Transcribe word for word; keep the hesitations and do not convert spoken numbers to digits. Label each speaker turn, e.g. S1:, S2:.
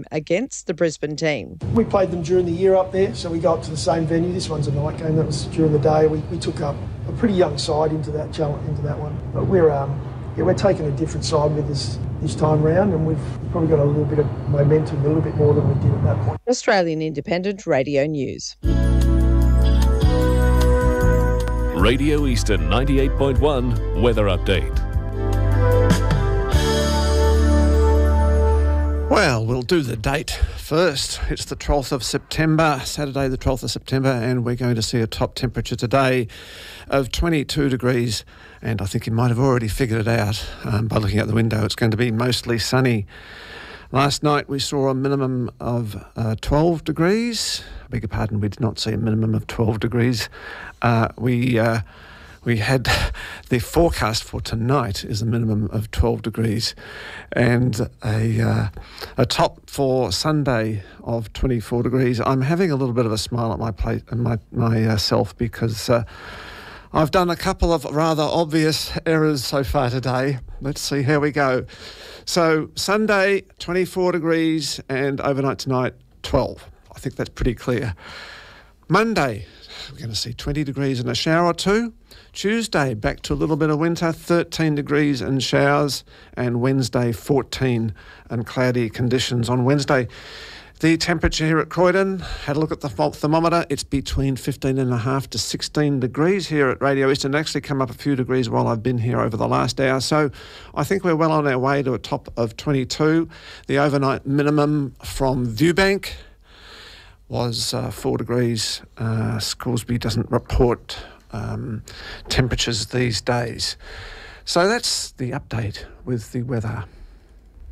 S1: against the Brisbane team.
S2: We played them during the year up there, so we go up to the same venue. This one's a night game. That was during the day. We, we took up a pretty young side into that challenge, into that one. But we're um, yeah, we're taking a different side with us this time round, and we've probably got a little bit of momentum, a little bit more than we did at that point.
S1: Australian Independent Radio News.
S3: Radio Eastern ninety-eight point one Weather Update.
S4: Well, we'll do the date first. It's the twelfth of September, Saturday the twelfth of September, and we're going to see a top temperature today of twenty-two degrees, and I think you might have already figured it out um, by looking out the window. It's going to be mostly sunny. Last night we saw a minimum of uh, twelve degrees. I beg your pardon, we did not see a minimum of twelve degrees. Uh, we... Uh, We had the forecast for tonight is a minimum of twelve degrees and a uh, a top for Sunday of twenty-four degrees. I'm having a little bit of a smile at my plate and my myself because uh, I've done a couple of rather obvious errors so far today. Let's see how we go. So Sunday, twenty-four degrees, and overnight tonight, twelve. I think that's pretty clear. Monday, we're going to see twenty degrees and a shower or two. Tuesday, back to a little bit of winter, thirteen degrees and showers. And Wednesday, fourteen and cloudy conditions on Wednesday. The temperature here at Croydon, had a look at the thermometer, it's between fifteen and a half to sixteen degrees here at Radio Eastern. Actually come up a few degrees while I've been here over the last hour. So I think we're well on our way to a top of twenty-two. The overnight minimum from Viewbank was uh, four degrees. Uh, Scoresby doesn't report um, temperatures these days. So that's the update with the weather.